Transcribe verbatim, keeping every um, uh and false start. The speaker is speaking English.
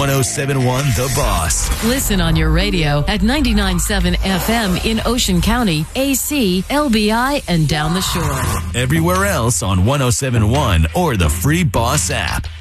one oh seven point one The Boss. Listen on your radio at ninety-nine point seven F M in Ocean County, A C, L B I, and down the shore. Everywhere else on one oh seven point one or the free Boss app.